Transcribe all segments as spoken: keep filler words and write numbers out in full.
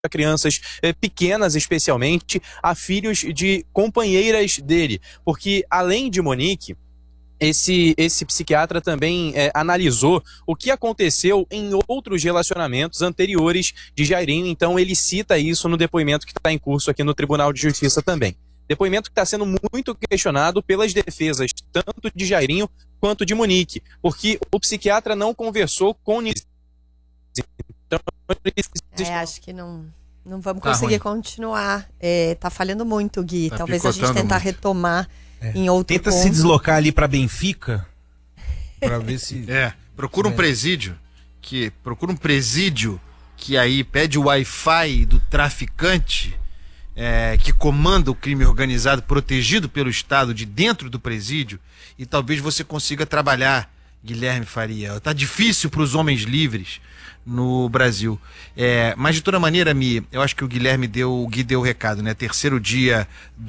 crianças eh, pequenas, especialmente, a filhos de companheiras dele. Porque, além de Monique, esse, esse psiquiatra também eh, analisou o que aconteceu em outros relacionamentos anteriores de Jairinho. Então, ele cita isso no depoimento que está em curso aqui no Tribunal de Justiça também. Depoimento que está sendo muito questionado pelas defesas, tanto de Jairinho quanto de Monique, porque o psiquiatra não conversou com ninguém. Então, é, acho que não, não vamos conseguir tá continuar. É, tá falhando muito, Gui. Tá Talvez a gente tentar muito. retomar é. em outro Tenta ponto. se deslocar ali para Benfica, para ver se... É, procura um presídio, que procura um presídio que aí pede o Wi-Fi do traficante, é, que comanda o crime organizado, protegido pelo Estado de dentro do presídio, e talvez você consiga trabalhar, Guilherme Faria. Tá difícil para os homens livres no Brasil. É, mas de toda maneira, Mi, eu acho que o Guilherme deu, o Gui deu o recado, né? Terceiro dia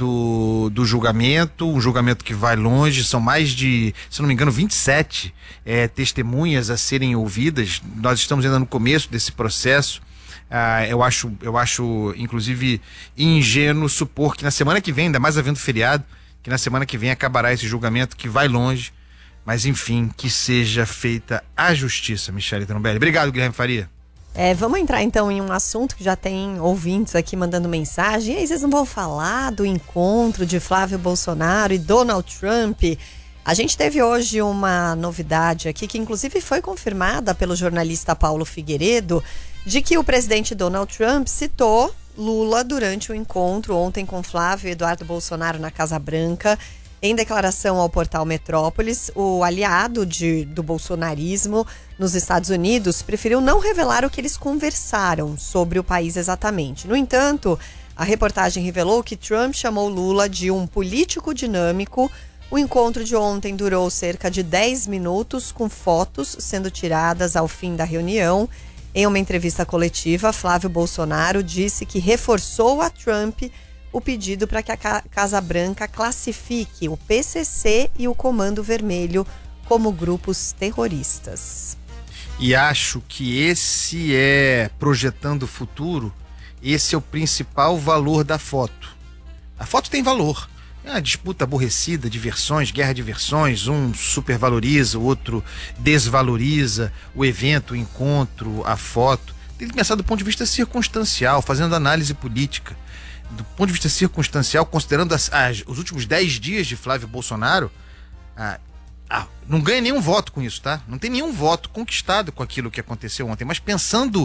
do, do julgamento, um julgamento que vai longe, são mais de, se não me engano, vinte e sete é, testemunhas a serem ouvidas. Nós estamos ainda no começo desse processo. Ah, eu acho, eu acho, inclusive, ingênuo supor que na semana que vem, ainda mais havendo feriado, que na semana que vem acabará esse julgamento que vai longe. Mas, enfim, que seja feita a justiça, Michele Trombelli. Obrigado, Guilherme Faria. É, vamos entrar, então, em um assunto que já tem ouvintes aqui mandando mensagem. E aí, vocês não vão falar do encontro de Flávio Bolsonaro e Donald Trump? A gente teve hoje uma novidade aqui, que inclusive foi confirmada pelo jornalista Paulo Figueiredo, de que o presidente Donald Trump citou Lula durante o encontro ontem com Flávio e Eduardo Bolsonaro na Casa Branca. Em declaração ao portal Metrópolis, o aliado de, do bolsonarismo nos Estados Unidos preferiu não revelar o que eles conversaram sobre o país exatamente. No entanto, a reportagem revelou que Trump chamou Lula de um político dinâmico. O encontro de ontem durou cerca de dez minutos, com fotos sendo tiradas ao fim da reunião. Em uma entrevista coletiva, Flávio Bolsonaro disse que reforçou a Trump o pedido para que a Casa Branca classifique o P C C e o Comando Vermelho como grupos terroristas. E acho que esse é, projetando o futuro, esse é o principal valor da foto. A foto tem valor. É uma disputa aborrecida, diversões, guerra de versões, um supervaloriza, o outro desvaloriza o evento, o encontro, a foto. Tem que pensar do ponto de vista circunstancial, fazendo análise política. Do ponto de vista circunstancial, considerando as, as, os últimos dez dias de Flávio Bolsonaro, ah, ah, não ganha nenhum voto com isso, tá? Não tem nenhum voto conquistado com aquilo que aconteceu ontem, mas pensando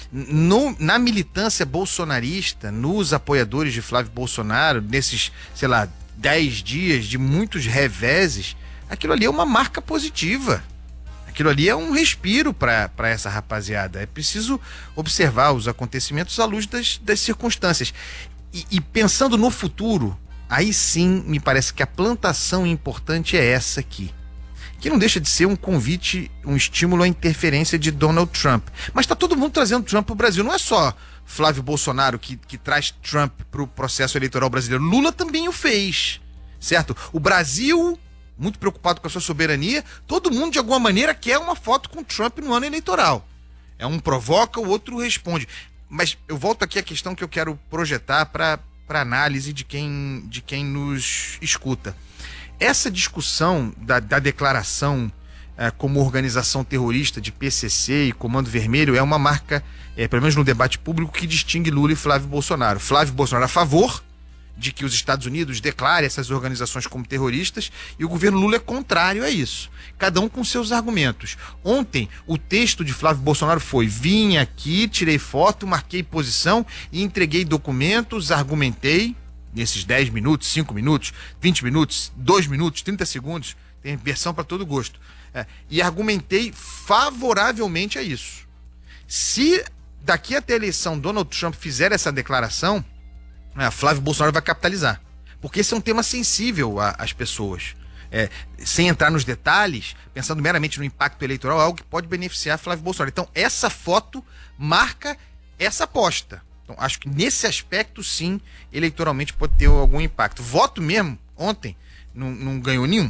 no, na militância bolsonarista, nos apoiadores de Flávio Bolsonaro, nesses, sei lá, dez dias de muitos reveses, aquilo ali é uma marca positiva. Aquilo ali é um respiro para essa rapaziada. É preciso observar os acontecimentos à luz das, das circunstâncias. E, e pensando no futuro, aí sim me parece que a plantação importante é essa aqui. Que não deixa de ser um convite, um estímulo à interferência de Donald Trump. Mas está todo mundo trazendo Trump para o Brasil. Não é só Flávio Bolsonaro que, que traz Trump para o processo eleitoral brasileiro. Lula também o fez, certo? O Brasil, muito preocupado com a sua soberania, todo mundo de alguma maneira quer uma foto com Trump no ano eleitoral. É um provoca, o outro responde. Mas eu volto aqui à questão que eu quero projetar para para análise de quem, de quem nos escuta. Essa discussão da, da declaração é, como organização terrorista de P C C e Comando Vermelho é uma marca, é, pelo menos no debate público, que distingue Lula e Flávio Bolsonaro. Flávio Bolsonaro a favor de que os Estados Unidos declarem essas organizações como terroristas, e o governo Lula é contrário a isso. Cada um com seus argumentos. Ontem, o texto de Flávio Bolsonaro foi: vim aqui, tirei foto, marquei posição e entreguei documentos, argumentei, nesses dez minutos, cinco minutos, vinte minutos, dois minutos, trinta segundos, tem versão para todo gosto, é, e argumentei favoravelmente a isso. Se daqui até a eleição Donald Trump fizer essa declaração, Ah, Flávio Bolsonaro vai capitalizar, porque esse é um tema sensível às pessoas. É, sem entrar nos detalhes, pensando meramente no impacto eleitoral, é algo que pode beneficiar Flávio Bolsonaro. Então, essa foto marca essa aposta. Então, acho que nesse aspecto, sim, eleitoralmente pode ter algum impacto. Voto mesmo, ontem, não, não ganhou nenhum.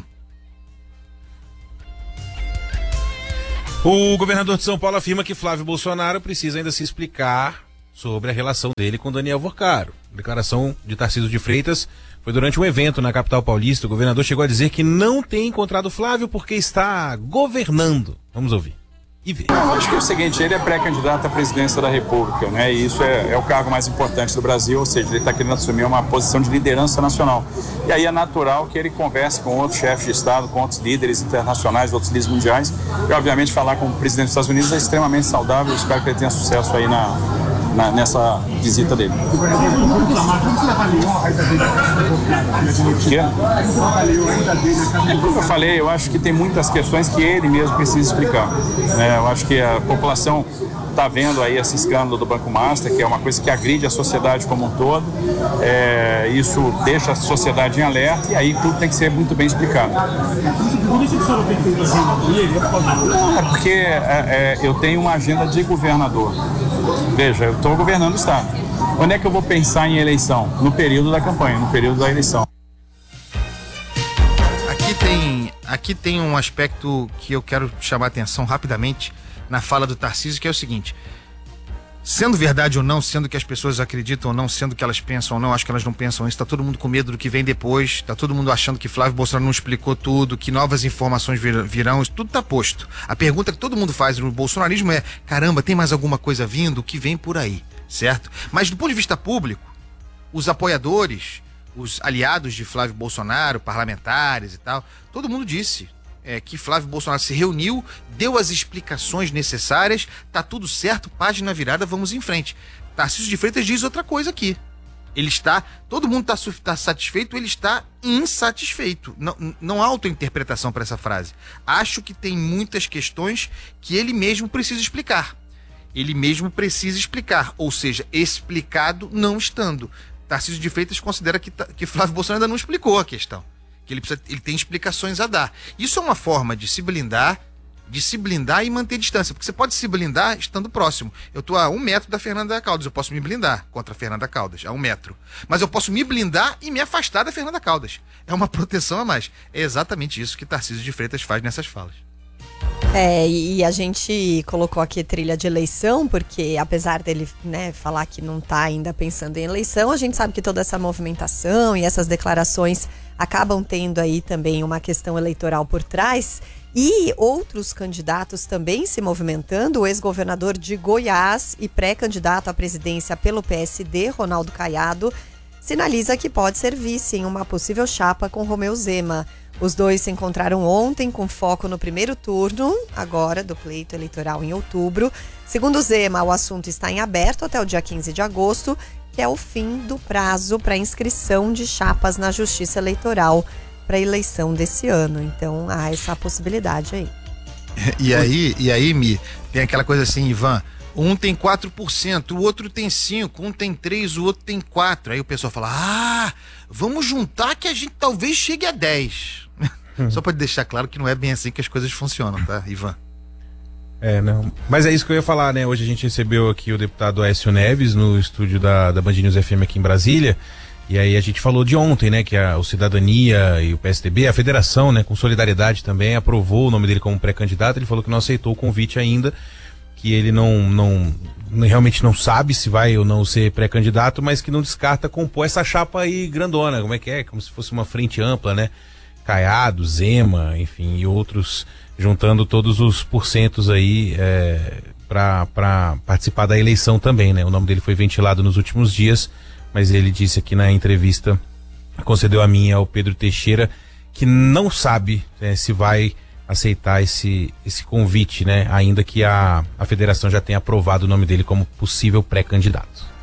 O governador de São Paulo afirma que Flávio Bolsonaro precisa ainda se explicar sobre a relação dele com Daniel Worcaro. A declaração de Tarcísio de Freitas foi durante um evento na capital paulista. O governador chegou a dizer que não tem encontrado Flávio porque está governando. Vamos ouvir e ver. Eu acho que é o seguinte, ele é pré-candidato à presidência da República, né? E isso é, é o cargo mais importante do Brasil, ou seja, ele está querendo assumir uma posição de liderança nacional. E aí é natural que ele converse com outros chefes de Estado, com outros líderes internacionais, outros líderes mundiais. E, obviamente, falar com o presidente dos Estados Unidos é extremamente saudável. Eu espero que ele tenha sucesso aí na, na, nessa visita dele. Como eu falei, eu acho que tem muitas questões que ele mesmo precisa explicar. É, eu acho que a população está vendo aí esse escândalo do Banco Master, que é uma coisa que agride a sociedade como um todo. É, isso deixa a sociedade em alerta e aí tudo tem que ser muito bem explicado. É porque é, é, eu tenho uma agenda de governador. Veja, eu estou governando o Estado. Quando é que eu vou pensar em eleição? No período da campanha, no período da eleição. Aqui tem, aqui tem um aspecto que eu quero chamar a atenção rapidamente na fala do Tarcísio, que é o seguinte: sendo verdade ou não, sendo que as pessoas acreditam ou não, sendo que elas pensam ou não, acho que elas não pensam isso, tá todo mundo com medo do que vem depois, tá todo mundo achando que Flávio Bolsonaro não explicou tudo, que novas informações vir, virão, isso tudo tá posto. A pergunta que todo mundo faz no bolsonarismo é: caramba, tem mais alguma coisa vindo? O que vem por aí, certo? Mas do ponto de vista público, os apoiadores, os aliados de Flávio Bolsonaro, parlamentares e tal, todo mundo disse é, que Flávio Bolsonaro se reuniu, deu as explicações necessárias, tá tudo certo, página virada, vamos em frente. Tarcísio de Freitas diz outra coisa aqui. Ele está, todo mundo está tá satisfeito, ele está insatisfeito. Não, não há autointerpretação para essa frase. Acho que tem muitas questões que ele mesmo precisa explicar. Ele mesmo precisa explicar, ou seja, explicado não estando. Tarcísio de Freitas considera que, que Flávio Bolsonaro ainda não explicou a questão, que ele, precisa, ele tem explicações a dar. Isso é uma forma de se blindar, de se blindar e manter distância, porque você pode se blindar estando próximo. Eu estou a um metro da Fernanda Caldas, eu posso me blindar contra a Fernanda Caldas, a um metro. Mas eu posso me blindar e me afastar da Fernanda Caldas. É uma proteção a mais. É exatamente isso que Tarcísio de Freitas faz nessas falas. É, e a gente colocou aqui trilha de eleição, porque apesar dele, né, falar que não está ainda pensando em eleição, a gente sabe que toda essa movimentação e essas declarações acabam tendo aí também uma questão eleitoral por trás. E outros candidatos também se movimentando. O ex-governador de Goiás e pré-candidato à presidência pelo P S D, Ronaldo Caiado, sinaliza que pode ser vice em uma possível chapa com Romeu Zema. Os dois se encontraram ontem com foco no primeiro turno, agora do pleito eleitoral em outubro. Segundo Zema, o assunto está em aberto até o dia quinze de agosto, que é o fim do prazo para inscrição de chapas na Justiça Eleitoral para a eleição desse ano. Então, há essa possibilidade aí. E aí, e aí, Mi, tem aquela coisa assim, Ivan, um tem quatro por cento, o outro tem cinco por cento, um tem três por cento, o outro tem quatro por cento. Aí o pessoal fala, ah, vamos juntar que a gente talvez chegue a dez por cento. Só para deixar claro que não é bem assim que as coisas funcionam, tá, Ivan? É, não. Mas é isso que eu ia falar, né? Hoje a gente recebeu aqui o deputado Aécio Neves no estúdio da, da Band News F M aqui em Brasília. E aí a gente falou de ontem, né? Que a, o Cidadania e o P S D B, a federação, né? Com solidariedade também, aprovou o nome dele como pré-candidato. Ele falou que não aceitou o convite ainda, que ele não, não, realmente não sabe se vai ou não ser pré-candidato, mas que não descarta compor essa chapa aí grandona. Como é que é? Como se fosse uma frente ampla, né? Caiado, Zema, enfim, e outros, juntando todos os porcentos aí é, para participar da eleição também, né? O nome dele foi ventilado nos últimos dias, mas ele disse aqui na entrevista, concedeu a mim ao Pedro Teixeira, que não sabe é, se vai aceitar esse, esse convite, né? Ainda que a, a federação já tenha aprovado o nome dele como possível pré-candidato.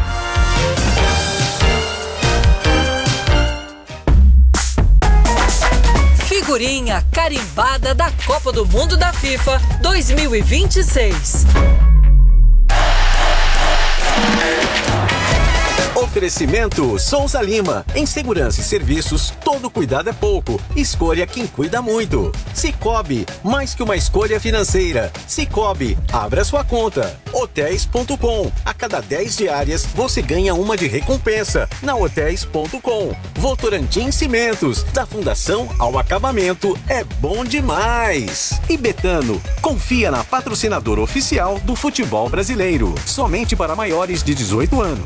Figurinha carimbada da Copa do Mundo da FIFA dois mil e vinte e seis. Oferecimento Souza Lima. Em segurança e serviços, todo cuidado é pouco. Escolha quem cuida muito. Cicobi, mais que uma escolha financeira. Cicobi, abra sua conta. Hotéis ponto com. A cada dez diárias, você ganha uma de recompensa. Na Hotéis ponto com. Votorantim Cimentos. Da fundação ao acabamento, é bom demais. E Betano, confia na patrocinadora oficial do futebol brasileiro. Somente para maiores de dezoito anos.